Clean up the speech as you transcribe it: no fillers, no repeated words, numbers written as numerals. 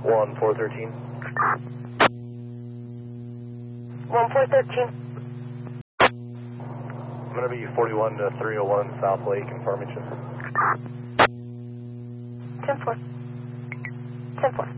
1413. 1413. I'm going to be 41 to 301 South Lake information. 10-4. 10-4.